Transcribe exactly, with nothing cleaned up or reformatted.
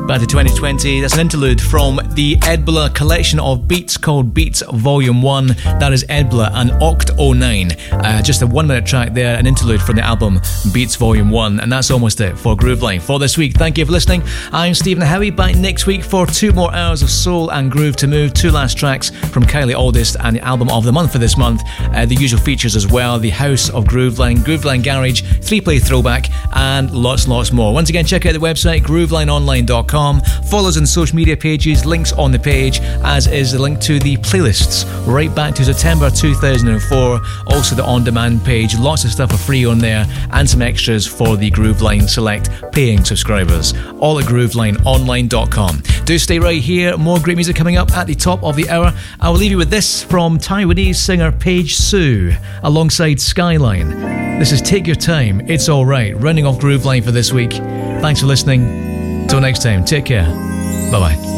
Back to twenty twenty, that's an interlude from the Edbla collection of beats called Beats Volume one. That is Edbla and Oct oh nine. Uh, just a one minute track there, an interlude from the album Beats Volume one. And that's almost it for Grooveline for this week. Thank you for listening. I'm Stephen Howie, back next week for two more hours of soul and groove to move. Two last tracks from Kylie Aldist and the album of the month for this month. Uh, the usual features as well, the House of Grooveline, Grooveline Garage, three-play throwback, and lots, lots more. Once again, check out the website, grooveline online dot com. Follow us on social media pages, links on the page, as is the link to the playlists right back to September two thousand four. Also the on-demand page, lots of stuff for free on there, and some extras for the Grooveline Select paying subscribers. All at grooveline online dot com. Do stay right here, more great music coming up at the top of the hour. I will leave you with this from Taiwanese singer Paige Su alongside Skyline. This is Take Your Time, It's Alright, running off Grooveline for this week. Thanks for listening. Till next time, take care. Bye-bye.